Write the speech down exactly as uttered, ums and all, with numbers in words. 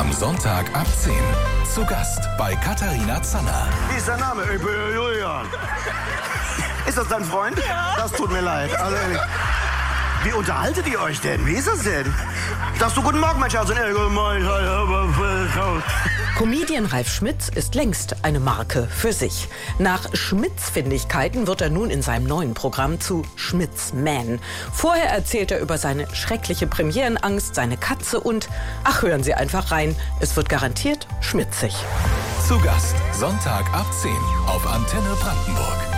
Am Sonntag ab zehn. Zu Gast bei Katharina Zanner. Wie ist dein Name? Ich bin Julian. Ist das dein Freund? Ja. Das tut mir leid. Also, wie unterhaltet ihr euch denn? Wie ist das denn? Sagst du guten Morgen, mein Schatz? Und er, guten Morgen. Comedian Ralf Schmitz ist längst eine Marke für sich. Nach Schmitz-Findigkeiten wird er nun in seinem neuen Programm zu Schmitz-Man. Vorher erzählt er über seine schreckliche Premierenangst, seine Katze und, ach, hören Sie einfach rein, es wird garantiert schmitzig. Zu Gast Sonntag ab zehn auf Antenne Brandenburg.